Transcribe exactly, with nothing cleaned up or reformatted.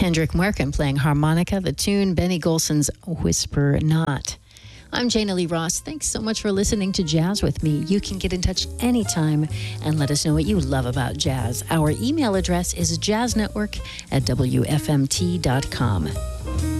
Kendrick Markin playing harmonica, the tune Benny Golson's Whisper Not. I'm Jana Lee Ross. Thanks so much for listening to Jazz with me. You can get in touch anytime and let us know what you love about jazz. Our email address is jazznetwork at w f m t dot com.